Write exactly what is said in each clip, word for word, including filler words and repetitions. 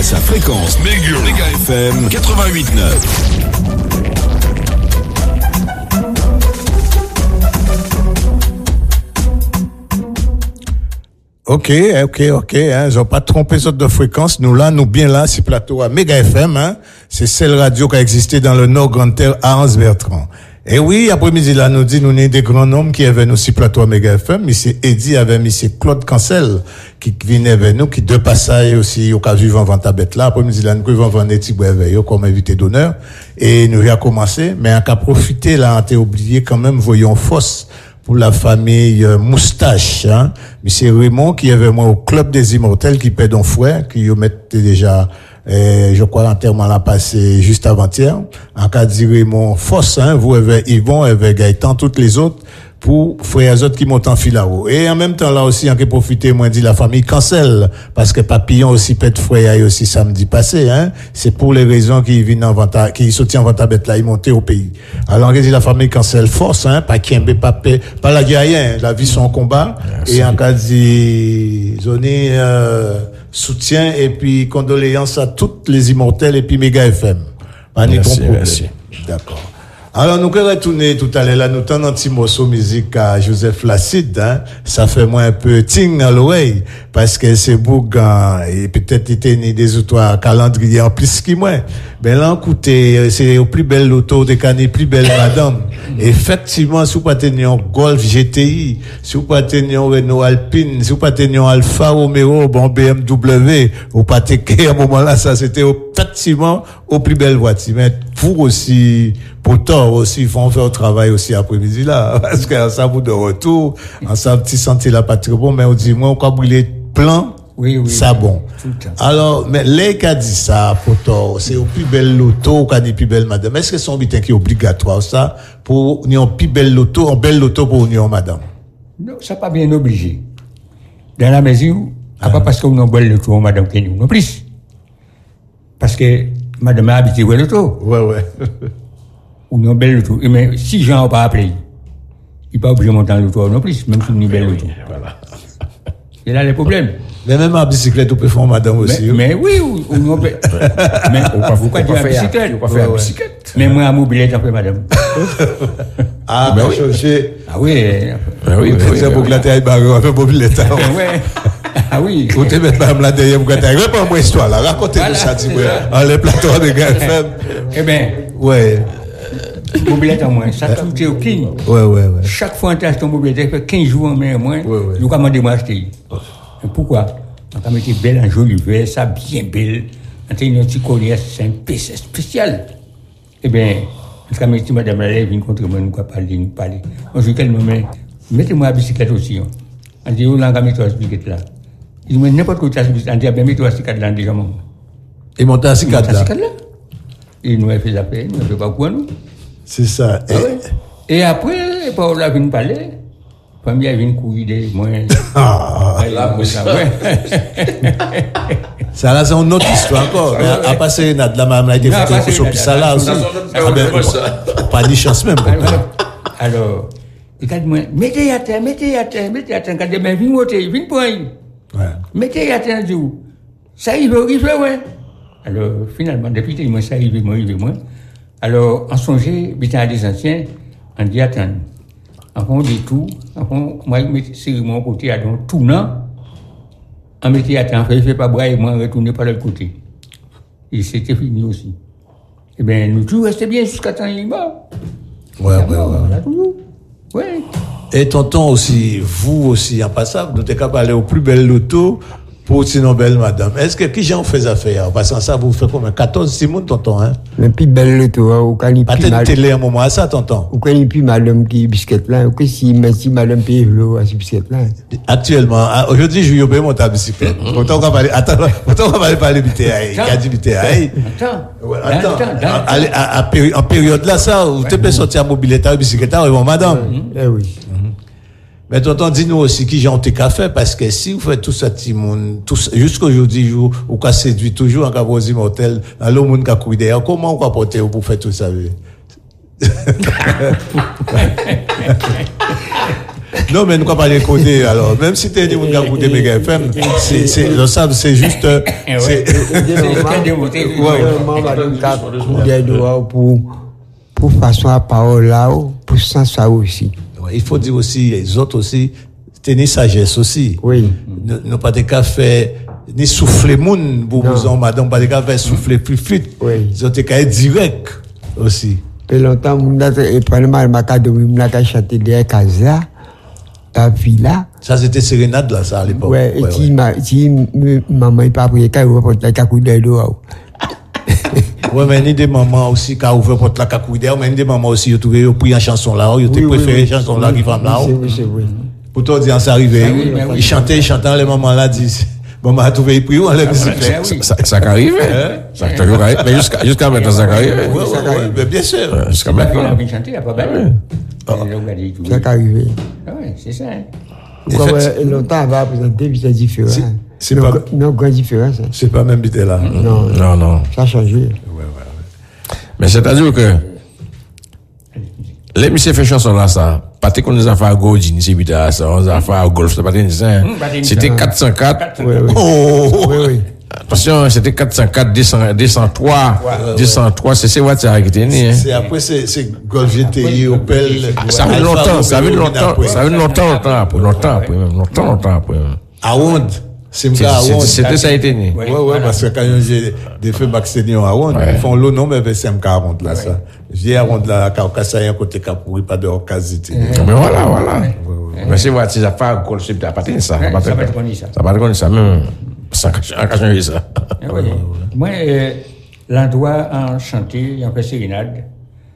sa fréquence. Méga, Méga F M quatre-vingt-huit neuf. Ok, ok, ok, hein, ils ont pas trompé sorte de fréquence. Nous là, nous bien là, c'est plateau à Méga F M, hein. C'est celle radio qui a existé dans le Nord Grande Terre à Anse-Bertrand. Et oui, après-midi là, nous dit, nous sommes des grands noms qui avaient aussi plateau à Méga F M. Monsieur Eddie avec monsieur Claude Cancel, qui venait vers nous, qui deux passages aussi, au cas où vivant vent à bête là. Après-midi là, nous pouvons vendre des petits brevets, comme invité d'honneur. Et nous avons commencé, mais en cas profiter là, on t'a oublié quand même, voyons Fosse. Pour la famille euh, Moustache, hein. Monsieur Raymond, qui est vraiment au Club des Immortels, qui paie d'un fouet, qui y mettait déjà, euh, je crois, l'enterrement l'a passé juste avant-hier. En cas de Raymond Fosse, hein, vous avez Yvon, avec Gaëtan, toutes les autres, pour frères autres qui montent en filao. Et en même temps, là aussi, on peut profiter, moi, dit la famille Cancel, parce que Papillon aussi pète frère aussi samedi passé, hein. C'est pour les raisons qui viennent en vente, qui soutient en vente à bête là, ils montent au pays. Alors, on dit la famille Cancel force, hein, pas qui pas pas, pas la guerre, la vie son combat. Merci. Et en cas de zoné, euh, soutien et puis condoléances à toutes les immortels et puis Méga F M. Pas ni ton problème. Merci. D'accord. Alors, nous allons retourner tout à l'heure, là, nous tendons un petit morceau musique à Joseph Lacide, hein. Ça fait moins un peu ting à l'oreille, parce que c'est bougan, et peut-être il était né des autres calendriers en plus qui moi. Ben là, écoutez, c'est au plus belle loto des canées, plus belle madame. Effectivement, si vous pas teniez Golf G T I, si vous pas teniez Renault Alpine, si vous pas teniez Alfa Romeo, bon, B M W, ou pas teniez à un moment là, ça c'était effectivement au plus belle voiture. Mais pour aussi, pour tort aussi, ils vont faire le travail aussi après-midi là, parce que ça vous de retour, en ça petit sentier là pas très bon, mais on dit, moi, on va brûler plein, oui, oui, ça oui, bon. Alors, mais les qui a dit ça, pour tort, c'est au plus belle loto, qui a dit plus belle madame. Est-ce que c'est un bitin qui est obligatoire, ça, pour une plus belle loto, une belle loto pour une madame? Non, ça pas bien obligé. Dans la mesure, ah. pas parce qu'on a une belle loto, madame, qui nous, non plus. Parce que, madame a habité où est l'auto. Ouais, ouais. Ou non, belle l'auto. Mais si Jean n'a pas appelé, il n'est pas obligé de monter en l'auto non plus, même si c'est une belle l'auto. Voilà. C'est là le problème. Mais même en bicyclette, on peut faire madame aussi. Mais, mais oui, ou, ou non, mais, mais on peut dire en bicyclette. On peut faire en bicyclette. Mais moi, en mobilette, on peut madame. Ah, ben oui. Changer. Ah oui. Ben oui, c'est pour que la terre barre, on fait mobilette. Ouais. Ah oui. Vous te mettez madame là derrière, vous avez réponds moi histoire là, racontez-nous ça, dis-moi. En les plateaux de Méga F M. Eh bien. Ouais. Mobilette en moins, ça tout est au clean. Ouais, ouais, ouais. Chaque fois que tu achètes ton mobilette, fait quinze jours en moins, vous commandez moi acheter. Pourquoi? On a mis belle en joli vert, ça bien belle. On a une petite collière, c'est un P C spécial. Eh bien, on a mis madame la lèvre, une contre moi, nous pas parler, nous parler. On dit qu'elle me met, mettez-moi la bicyclette aussi. On dit, où l'on a mis toi la bicyclette là? Il me dit, n'importe quoi, on dit, bien, mets-toi la bicyclette là, déjà, mon. Et monter la bicyclette là? Et nous, on fait la paix, nous, on fait pas quoi, nous. C'est ça. Ah et... Ouais. Et après, Paul a venu parler. Famille a venu courir des moins. Ah, là, ça, ouais. Ça, là, c'est une autre histoire encore. Mais à, à passer, la maman a été faite sur ça là aussi. Ah, ben, pas de chance même. Alors, il a dit, mettez à terre, mettez à terre, mettez à terre. Quand demain, viens monter, viens pour un. Mettez à terre, du coup. Ça arrive, arrive, ouais. Alors, finalement, depuis que moi, ça arrive, moi, arrive, moi. Alors, en songer, j'étais à des anciens, on dit, attends, on dit tout, on, moi, je mettais sur mon côté, à donc, tout, non, on mettait, attends, je ne fais pas bras et moi, retourner par l'autre côté. Et c'était fini aussi. Eh bien, nous tous restons bien jusqu'à temps, il est mort. Ouais, ouais, ouais. Toujours. Ouais. Et tonton aussi, vous aussi, en passant, nous sommes capables d'aller au plus bel loto, pour sinon belle madame. Est-ce que qui j'en fais affaire? Parce que ça vous fait combien? quatorze, six mois, tonton, hein? Mais puis belle le tour, au calibre. Pas de télé à un moment à ça, tonton. Au calibre, madame qui biscuit là, ou que si, mais si madame paye l'eau à ce biscuit là. Actuellement, aujourd'hui, je vais payer mon bicyclette. Autant qu'on va aller, attends, autant qu'on va aller parler B T A I, qu'a dit B T A I. Attends. Attends. En période là, ça, vous te pouvez sortir à mobilette à bicyclette, ou madame? Eh oui. Mais tonton, dis-nous aussi qui j'ai honte qu'à faire, parce que si vous faites tout ça, jusqu'aujourd'hui, vous, vous avez séduit toujours en cas vos immortels, dans le monde qui a couru derrière, comment vous apportez pour faire tout ça? Non, mais nous ne pas les côté, alors. Même si tu es dit qu'on a écouté Mega F M, c'est, c'est, le sable, c'est juste, euh, c'est, pour, pour façon à parole là, pour sens ça aussi. Ouais, il faut dire aussi, les autres aussi, tenir sagesse aussi. Oui. Ne pas de café, ni souffler moun, pour vous en madame, pas de café souffler plus vite. Oui. Ils ont été qu'à être direct aussi. Depuis longtemps, mon et pendant ma macadamie, mon a chanté derrière Casa, ta villa. Ça, c'était sérénade, là, ça, à l'époque. Ouais, et qui m'a, qui, maman, il pas pris, quand il ouvre la cacou d'eau. Ouais, mais il y a des mamans aussi qui ont ouvert porte la cacou d'eau, mais il y a des mamans aussi qui ont trouvé, ils ont pris une chanson là, ils ont préféré une chanson là qui femme là. C'est oui, c'est oui. Pour toi, dire, c'est arrivé. Ils chantaient, ils chantaient, les mamans là disent, maman a trouvé, ils prient, on l'a dit. Ça, ça arrive. Ça arrive. Mais jusqu'à, jusqu'à maintenant, ça arrive. Oui, oui, mais bien sûr. Jusqu'à maintenant. On a bien chanté, il n'y a pas mal. Ça arrive. Oui, c'est ça. Pourquoi longtemps on va présenter, puis c'est différent. C'est pas. Non, grande différence. C'est pas même bité là. Non, non, non. Ça a changé. Ouais, ouais. Mais c'est-à-dire que, les messieurs fait chanson là, ça, pas qu'on nous a fait à Godin, c'est bité à ça, on nous a fait à Golf, c'est pas des ça. C'était quatre cent quatre. Oui, oui. Oh, oui, oui. Attention, c'était quatre cent quatre, deux cent trois, deux cent trois, c'est ces voitures qui étaient nées. C'est après, c'est Golf G T I, Opel. Ça fait longtemps, ça fait longtemps, ça fait longtemps, longtemps après, longtemps après, même, longtemps, longtemps après. À Wond. C'était ça a été né. Ouais, ouais, parce que quand j'ai des feux Baxténions à Wond, ils font l'eau, non, mais c'est M quarante là, ça. J'ai à Wond là, Caucassaïen, côté Capouri, pas de Ocasité. Mais voilà, voilà. Mais c'est vrai, si ça fait un col, c'est pas ça. Ça va être connu ça. Ça va être connu ça, même. Sans cacher ça. Moi, l'endroit en chanté, en fait sérénade.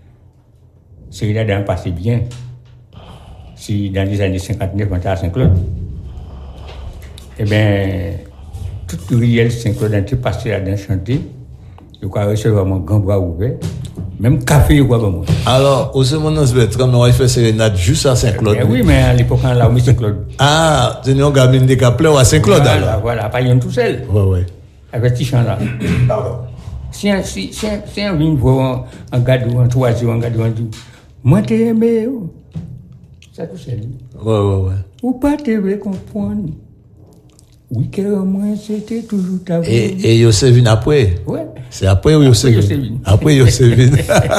Sérénade a passé bien. Si dans les années cinquante-neuf, on était à Saint-Claude. Eh bien, toute riel Saint-Claude a été passé là-dedans chanter. Je crois recevoir mon grand bras ouvert. Même café, je crois pas moi. Alors, au Semonos Bertrand, on a fait sérénade juste à Saint-Claude. Eh oui, mais à l'époque, on l'a mis Saint-Claude. Ah, tu n'as pas gamine de Capleur à Saint-Claude, voilà, alors. Voilà, pas une tout seul. Ouais, ouais. Avec ce chant là. Pardon. Si un, si, si un, si un vient voir un gadou, un troisième, un gadou, un dit, moi t'ai aimé, oh. Ça tout seul. Ouais, ouais, ouais. Ou pas te comprendre. Oui, que moi, c'était toujours ta voix. Et, et Yosevin après? Ouais. C'est après ou Yosevin? Après Yosevin.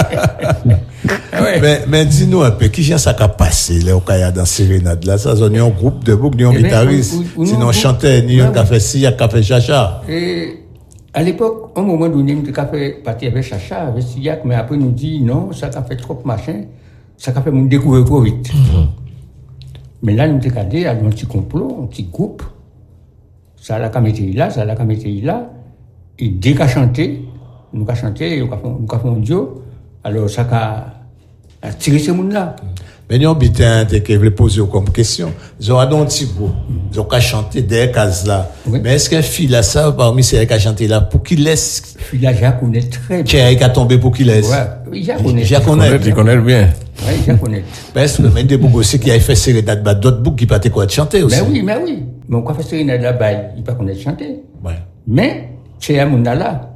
Ouais. Mais, mais dis-nous un peu, qui vient ça qui a passé, là, au Kaya dans Sérénade, là? Ça, on a un groupe de boucs, ni un guitariste. Sinon, on chantait, ni un café si, un café chacha. Et, à l'époque, au moment donné, nous avons fait partie avec chacha, avec Siak, mais après, nous dit, non, ça a fait trop machin, ça a fait nous découvrir trop vite. Mm-hmm. Mais là, nous avons regardé, à un petit complot, un petit groupe. Ça l'a qu'à mettre là, ça l'a qu'à mettre là. Et dès qu'à chanter, nous qu'à chanter, nous qu'à faire un duo, alors ça a tiré ce monde-là. Mais nous, bitin, que je voulais poser comme question. Ils ont un petit groupe. Ils ont qu'à chanter des cases là. Oui. Mais est-ce qu'un fille là, ça, parmi ceux qui a chanté là, pour qu'il laisse. Fille là, je connais très bien. Qui a tombé pour qu'il laisse. Ouais, oui, je connais. Je connais, tu connais bien. Oui, je connais. Parce que, mais des boucs aussi qui avaient fait sérénade, d'autres boucs qui pas quoi de chanter aussi. Mais oui, mais oui. Mais on a fait sérénade là-bas, il pas connaître chanter. Ouais. Mais, c'est un monde là.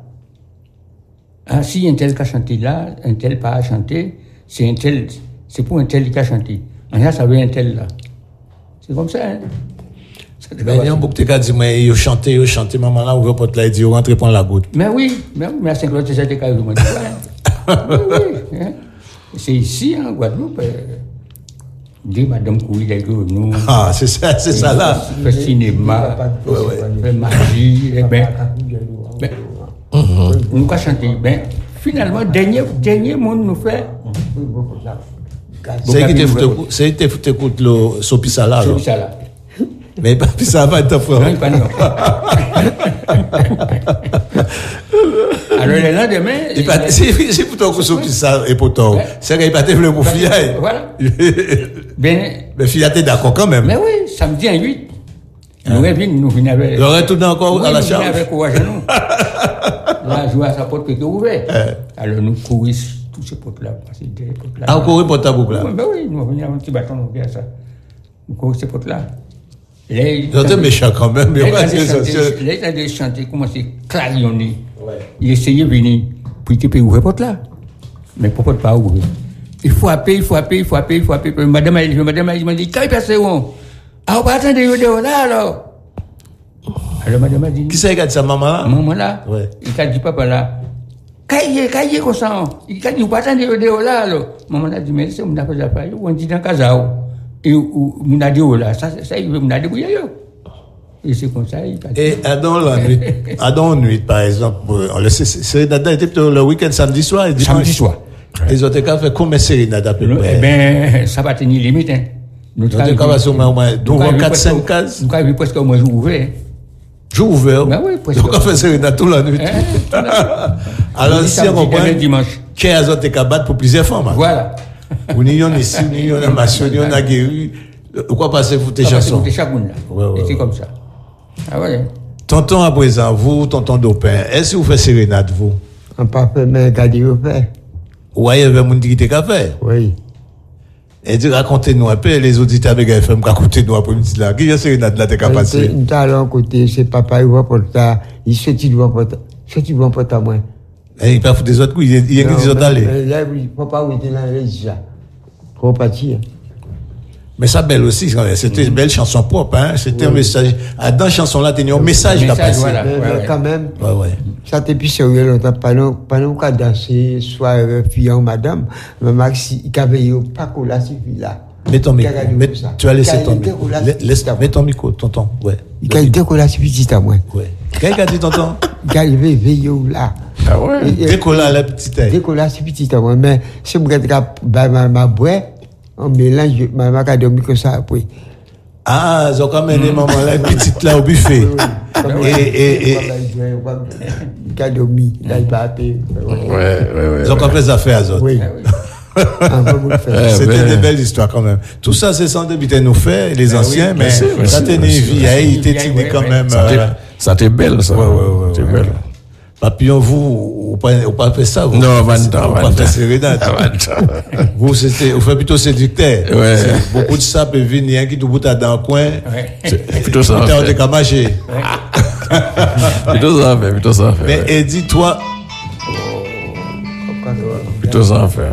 Ah, si un tel qui a chanté là, un tel pas a chanté, c'est un tel, c'est pour un tel qui a chanté. En là, ça veut un tel là. C'est comme ça, hein. Mais il y a un beaucoup de cas qui disent, mais ils chantent, ils chantent, maman là, ouvre porte là, ils disent, rentrez prendre la goutte. Mais oui, mais oui, mais à Saint-Claude, c'est ça qui a eu, moi, oui, oui, hein. C'est ici, en Guadeloupe, euh, des madame Couille, des nous. Ah, c'est ça, c'est ça là. Le cinéma, ouais, ouais. Le magie, et ben, ben, mm-hmm. Nous avons chanté, ben, finalement, dernier, dernier monde nous fait. C'est qui te fout, c'est qui te fout, écoute le Sopisala. Sopisala. Mais pas ça va être frère. Non, pas non. Alors le lendemain, il pas c'est c'est pour toi Sopisala et pour toi. C'est qu'il pas te voulu pour fier. Voilà. Ben mais fier t'es d'accord quand même. Mais oui, samedi à huit. Nous revenons, nous venons avec. Nous retournons encore à la charge. Nous venons avec courage nous. Là, jouer à sa porte qui était ouverte. Alors nous courons tous ces potes-là, passer des potes-là. Ah, on courait pour ta boucle là? Ben oui, nous venons avec un petit bâton, nous faisons ça. Nous courons ces potes-là. C'était méchant quand même. Les gens de chanter, commencer à clarionner. Il essayait de venir, puis il peut ouvrir la porte là. Mais pourquoi pas ouvrir? il faut appeler, il faut appeler, il faut appeler, il faut appeler. Madame, elle, madame, elle m'a dit, quand il passe, on. Ah, on va attendre, il est là, alors. Alors, madame a dit. Qui c'est qui a dit ça, maman là? Maman là. Ouais. Il a dit, papa là. Caillé, caillé, comme ça. Il a dit, on va attendre, il est là, alors. Maman a dit, mais c'est, on n'a pas d'affaires, on dit dans Kazao. Et, on a dit, oh là, ça, ça, il veut, on a dit, oui, et c'est comme ça, il a dit. Et Adam, la nuit, Adam, nuit, par exemple, on le sait, Sérénade était plutôt le week-end, samedi soir et dimanche. Samedi soir. Les autres cas fait combien de Sérénade à peu près? Eh ben, ça va tenir limite, hein. Nous avons commencé au moins quatre cinq cases. Nous avons presque au moins jour ouvert. Jour ouvert? Ben oui, presque. Donc on fait Sérénade toute la nuit. Alors si on comprend, dimanche. quinze autres cas battre pour plusieurs femmes. Voilà. Ou n'y en a ici, n'y en a machin, n'y en a guéri. Pourquoi passer pour tes chansons? Tes chansons là. Ouais, ouais, et c'est ouais. comme ça. Ah ouais. Tonton à présent, vous, tonton Dopin, est-ce que vous faites sérénade, vous? On pas fait, mais regardez, vous faites. Ouais, il y avait un monde qui était café. Oui. Et dit, racontez-nous un peu, les auditeurs avec F M, racontez-nous après-midi là. Qui est sérénade là, t'es capable de Nous allons côté, c'est papa, il va pour ça. Il se dit, il va pour ça. Se dit, il va pour ça, moi. Et il pas foutre des autres coups, il y a des autres allés. Là, oui, papa, il était là, il est là. Trop parti. Mais ça belle aussi, c'était une belle chanson propre, hein. C'était un message. Ah, dans la chanson là, t'as un message qui a passé. Voilà. Mais, Ouais, mais ouais. quand même, Ouais, ouais. ça t'est plus sérieux longtemps. Pendant, pendant qu'on a dansé, soit euh, fille ou madame, mais Maxi, il avait eu pas qu'on l'a suivi là. Mets ton micro. Regardez Mets- ça. tu as laissé ton Regardez micro. qu'on l'a La- suivi, Laisse, ça. mets ton micro, tonton. Ouais. Il a dit qu'on l'a suivi petit à moi. Ouais. Qu'est-ce qu'a dit tonton? Il a levé veillé là. Ah ouais? Et- et- Dès qu'on a la petite taille. Dès qu'on l'a suivi petit à moi, mais si je regarde bah, ma, ma boîte, on mélange, ma, ma a dormi comme ça après. Ah, ils ont quand même des mamans là, petite là au buffet. Et, et, et, Il a dormi, là, il va appeler. Ouais, ouais, ouais. ils ont quand même des affaires à autres. Oui. Ah, bon, bon, fait. Eh, C'était ben. des belles histoires quand même. Tout ça, c'est sans débiter nous faire, les anciens, mais merci, merci, ça tenait merci, vieille, il était merci. idée quand Ouais, même. Ça t'est- euh, Ça t'est belle, ça. Ouais, ouais, ouais, C'est ouais. belle. Papillon, vous, vous pas, vous pas fait ça, vous? Non, Vous vingt ans, pas vingt fait ans. sérénade. Ah, vingt ans. Vous, c'était, vous faites plutôt séducteur. Ouais. C'est beaucoup de ça peut venir, un qui tout bout dans le coin. Ouais. C'est plutôt ça. en Putain, on fait. est qu'à marcher. Plutôt ça, en fait. Plutôt ça, en fait. Mais, ouais. et dis-toi, Plutôt ça, en fait.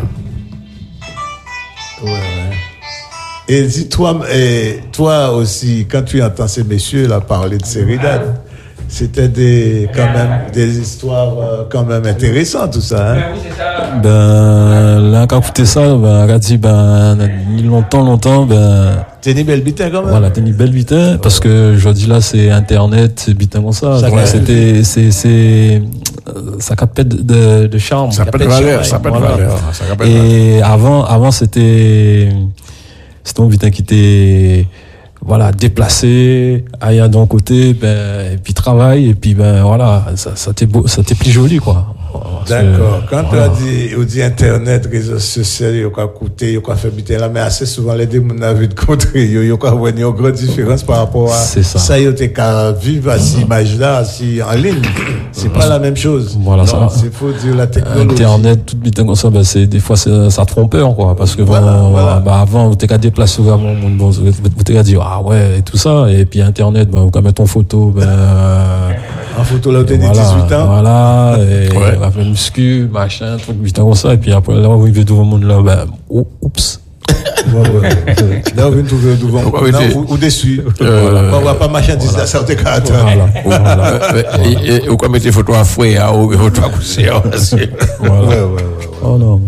et dis-toi, et toi aussi, quand tu entends ces messieurs là parler de sérénade, c'était des, quand même, des histoires, euh, quand même intéressantes, tout ça, hein. Oui, c'est ça. Ben, là, quand écouté ça, ben, quand dit, ben, longtemps, longtemps, ben, T'es une belle bitin, quand même. voilà, t'es une belle bitin, parce que, je dis là, c'est Internet, c'est bitin comme ça. Ça Donc, capte. c'était, c'est, c'est, euh, ça capte de, de, de charme. Ça peut de valeur, ça peut de Voilà. valeur. Ça peut de valeur. Et avant, avant, c'était, c'était un bitin qui était, voilà, déplacé, ailleurs d'un côté, ben, et puis travail, et puis, ben, voilà, ça, ça t'est beau, ça t'est plus joli, quoi. Parce que, D'accord. Quand voilà. tu as dit, on dit Internet, réseaux sociaux, il y a quoi coûter, il y a quoi faire bitin là, mais assez souvent, les deux, on a vu de contrer, il y a quoi voir une grande différence par rapport à C'est ça. ça, il y a qu'à vivre à cette image-là, assis en ligne. C'est pas la même chose. Voilà, non, ça. c'est faut dire la technologie. Internet, tout bitin comme ça, ben c'est des fois c'est- ça trompe peur, quoi, parce que Voilà, bon, voilà. bah avant vous t'es qu'à déplacer vraiment, bon, bon, vous vous t'es qu'à dire ah ouais et tout ça, et puis Internet, ben vous qu'à mettre ton photo, ben euh, En photo, là, tu as dit voilà, dix-huit ans. voilà, et Ouais. on va faire muscu, machin, truc bitin comme ça, et puis après là on arrive devant le monde là, ben oh, oups. Ouais, ouais. Là, on vient de trouver devant. Ouais, Non, t'es- ou, ou déçu. Euh, On va pas marchandiser ça, ça, t'es qu'à attendre. Voilà, voilà, Euh, et- et- Ou quoi mettre des photos à fouet, à ou des photos à coucher. voilà. Ouais, ouais, ouais. Oh non.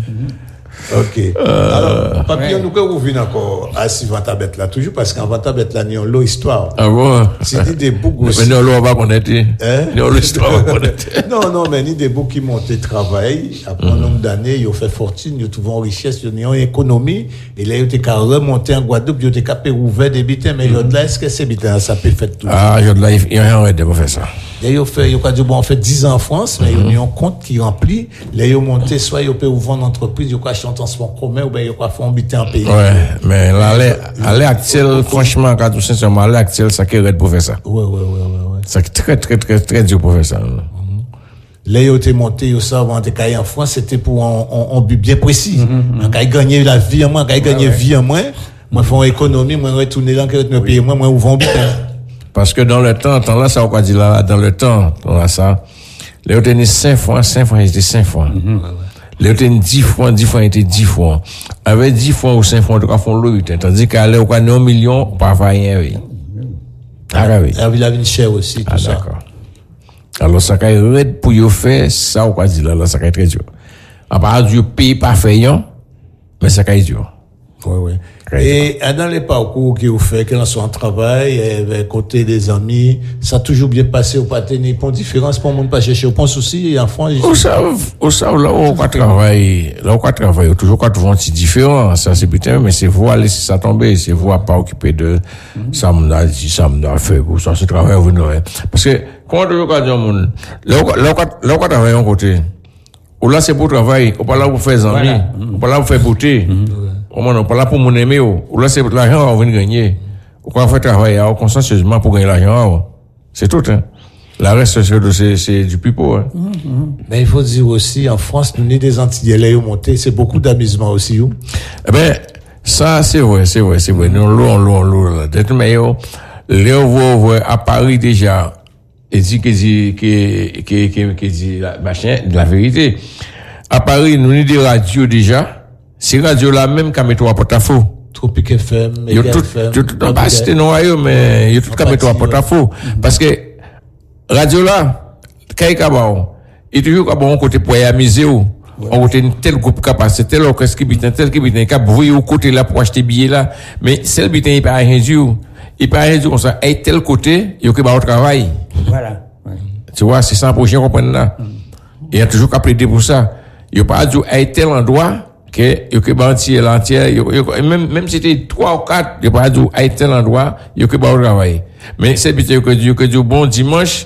Ok. Alors, papillon, nous, quand vous venez encore à si Vantabette là, toujours parce qu'en Vantabette là, nous avons l'histoire. Ah bon? C'est dit des boucs Mais aussi. non, là, on va connaître. Hein? Non, l'histoire, on va connaître. Non, non, mais ni des boucs qui montent travail, après un nombre d'années, ils ont fait fortune, ils ont trouvé en richesse, ils ont économie, et là, ils ont été qu'à remonter en Guadeloupe, ils ont été qu'à ouvert des bitins, mais ils ont là, est-ce que ces bitins, ça peut faire tout? Ah, il y a de la, il y a rien de faire ça. Là, ils ont fait, ils ont dit, bon, on fait dix ans en France, mais ils ont un compte qui remplit, là, ils ont monté, soit ils ont ouvert une entreprise, ils ont acheté un transport commun, ou bien ils ont fait un bitin en pays. Ouais, mais là, à l'heure actuelle, franchement, quand tout sincèrement, à l'heure actuelle, ça qui est pour faire ça. Ouais, ouais, ouais, ouais, ouais. C'est très, très, très, très dur pour faire ça. Là, ils ont été montés, ils savent, en décaillé en France, c'était pour un, un, un but bien précis. Mm-hmm. Quand ils gagnaient la vie en moins, quand ils gagnaient vie en moins, moi, font économie, moi, retourner là, que payer moins, moi, ouvrons bitin. Parce que dans le temps, tant là, ça, on va dire là, dans le temps, dans là, ça, les ont tenu cinq fois, cinq fois, ils étaient cinq fois. Les autres, dix francs, dix francs étaient dix francs. Avec dix francs ou cinq francs, tu font le huit. Tandis qu'à l'heure, on a un million, on pas rien, oui. Ah, oui. Il a une cher aussi, tout ah, ça. D'accord. Alors, ça va être pour y faire ça, ou quoi dire là, ça va être très dur. À part du pays pas faillant, mais ça va être dur. Oui, oui. Et dans les parcours que vous faites, que l'on soit en travail, avec côté des amis, ça a toujours bien passé au pâté, il n'y a pas de différence pour le monde pas chercher au point souci, en France. Au savent, au savent, là où on travaille, là où on travaille, toujours quand on est différent, ça c'est putain, mais c'est vous à laisser ça tomber, c'est vous à pas occuper de, ça m'a dit, ça m'a fait, pour ça c'est travail, vous n'aurez. Parce que, comment toujours quand on monde, là où, là où, là où on travaille en côté, ou là c'est pour travail, ou pas là pour faire amis, ou pas là pour faire beauté. On n'est pas là pour mon aimer, ou là c'est l'argent qu'on vient gagner. Ou qu'on fait travailler consciencieusement pour gagner l'argent. C'est tout, hein. La reste, c'est, c'est du pipeau, hein. Mm-hmm. Mais il faut dire aussi, en France, nous, des Antillais, là, montés, c'est beaucoup d'amusement aussi, ou? Eh ben, ça, c'est vrai, c'est vrai, c'est vrai. Nous, l'eau, l'eau, l'eau, là. D'être meilleur, Léo, vous, à Paris, déjà, et dit que dit, que, que, que, que dit, la, machin, la vérité. À Paris, nous, avons des radios, déjà. Ces radios-là, même qu'à mettre à porte-à-faux. Tropique F M, Méga F M. Non, pas c'était noyau, mais il y a tout qu'à mettre à porte-à-faux. Parce que, radio-là, quand il y a il y a toujours un côté pour y amuser, on côté un tel groupe capacité, tel orchestre qui bite, tel qui bite, qui a bruit au côté là pour acheter billets là. Mais, celle bite, il peut rien dire. Il peut rien dire comme ça. Et tel côté, il y a que au travail. Voilà. Tu vois, c'est ça, pour que comprendre là. Il y a toujours qu'à plaider pour ça. Il n'y a pas dit, à tel endroit, que yo que bantier l'entière même même si c'était trois ou quatre il pas dire à tel endroit yo que ba travailler mais c'est bité que Dieu que Dieu bon dimanche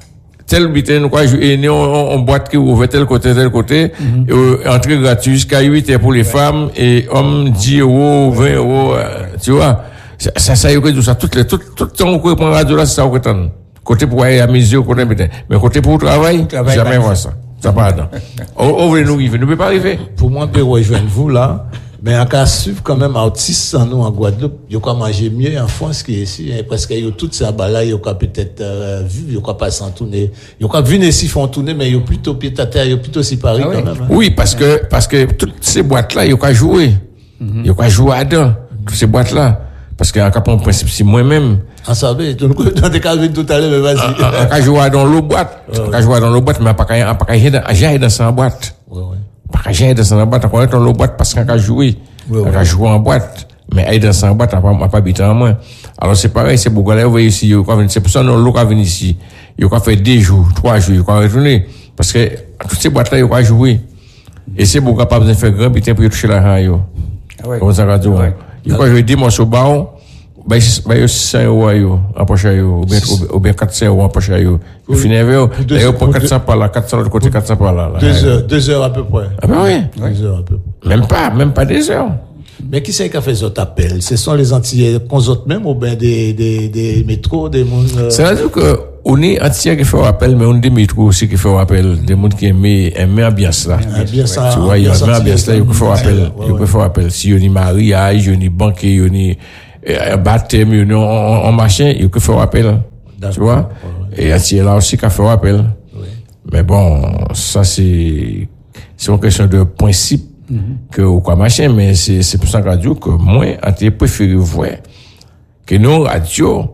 tel bité nous quoi jouer on on boîte qui ouvre tel côté tel côté mm-hmm. entrée gratuite jusqu'à huit heures pour les ouais. femmes et hommes dix euros vingt euros tu vois ça ça yo que ça tout le tout tout temps qu'on prend radio là c'est ça qu'on côté pour aller à mesure côté mais côté pour travail jamais voir ça. Ça pas dedans. On veut nous arriver, nous peut pas arriver. Pour moi, peut rejoindre vous là, mais en cas suivre quand même artistes sans nous en Guadeloupe, il y a manger mieux en France qu'ici, parce qu'il y a toutes ces balles, il y a peut-être euh, vu, il y a pas sans tourner, il y a venir ici font tourner, mais il y a plutôt pied à terre, il y a plutôt si Paris ah, quand oui. même. Hein. Oui, parce que parce que toutes ces boîtes là, il y a jouer, il y a jouer dedans, toutes ces boîtes là, parce qu'en cas en principe, c'est moi-même. En savez, dans des cas tout à l'heure, mais vas-y. Quand je vois dans l'eau boîte, quand je vois dans l'eau boîte, mais pas quand pas quand j'ai dans sa boîte. Ouais ouais. Pas quand j'ai dans sa boîte, on est dans l'eau boîte parce qu'on a joué. Quand je joue en boîte, mais aller dans sa boîte, on pas pas habiter en moins. Alors c'est pareil, c'est beaucoup là ici, c'est pour ça nous l'eau venir ici. Il a fait deux jours, trois jours, il a retourner parce que toutes ces boîtes là, il a joué. Et c'est beaucoup capable de faire grand bitin pour toucher l'argent yo. Comme ça radio. Il a joué deux morceaux bas. Ben, ben, cent euros, yo, en poche, yo, ou bien quatre cents euros en poche, yo. Il finit avec, yo, d'ailleurs, pour quatre cents par là, quatre cents de côté, quatre cents par là. Deux heures, deux heures à peu près. Ah ben oui. Deux heures à peu près. Même pas, même pas deux heures. Mais qui c'est qui a fait cet appel? Ce sont les Antillais qu'on autres même, ou bien des, des, des métros, des mondes, euh... C'est-à-dire que, on est Antillais qui fait appel, mais on est des métros aussi qui fait appel, des mondes qui aiment, aiment ambiance là. Ambiance là. Tu vois, il y a une ambiance là, il faut faire appel, il faut faire appel. Si on est mariage, on est banquier, on est, baptême, on en machin, il faut faire appel. Tu vois? Et Antillais là aussi qui fait appel. Mais bon, ça c'est, c'est une question de principe. Mm-hmm. Que ou quoi machin, mais c'est c'est pour ça que radio que moi a été préféré voir que nos radio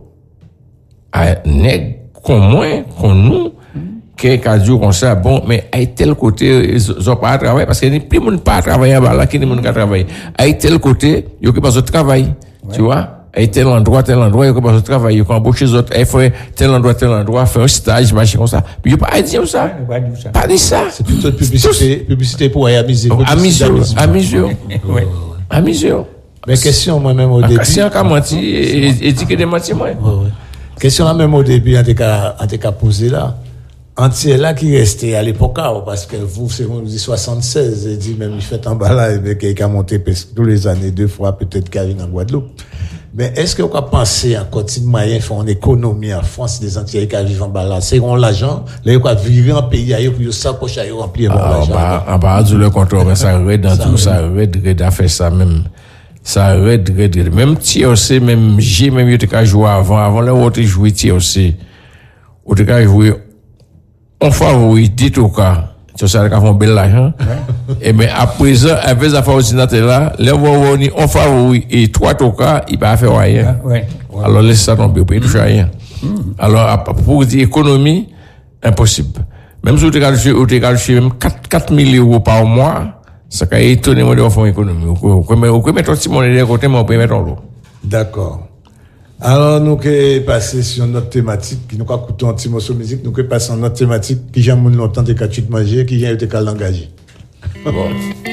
a nèg qu'on moins qu'on nous que radio comme ça bon mais à tel côté ils ont pas travailler parce que ni plus monde pas travailler là qui ni monde qui travailler à tel côté il y a que pas de travail tu vois à tel endroit tel endroit il y a que pas de travail il faut embaucher les autres il faut tel endroit tel endroit faire un stage machin comme ça puis il pas dire ça pas dire ça c'est plutôt de publicité publicité pour y amuser amuser amuser ouais amuser mais question moi même au début si on a menti et dit que des menti moi question là même au début en tout cas en tout cas posé là entier là qui restait à l'époque parce que vous c'est vous dit soixante-seize et dit même il fait en bas là et qui a monté presque tous les années deux fois peut-être Karine en Guadeloupe. Mais est-ce qu'on peut penser à continuer moyen faire une économie en France des Antillais qui vivent en bas là c'est on l'argent là quoi vivre en pays ailleurs pour ça poche ailleurs remplir l'argent en bas du le contrôle mais ça arrête dans tout ça arrête de faire ça même ça arrête de même T O C même G même il était joué avant avant là où tu joué T O C ou tu joué on favorise dit au cas Tu sais, qu'à font bel l'argent. Et mais à présent, avec les affaires ordinateur là, les voix on favori et trois toca, il va faire rien. Ouais. Alors laisse ça tomber, il touche rien. Alors pour dire économie, impossible. Même si vous avez calculé même quatre mille euros par mois, ça va étonner moi de faire économie. Vous pouvez mettre aussi mon de côté, mais on peut mettre en l'eau. D'accord. Alors, nous qui passer sur notre thématique, qui nous a coûté un petit morceau de musique, nous qui passer sur notre thématique, qui j'aime longtemps des cas de manger, qui vient de l'engager. Bon.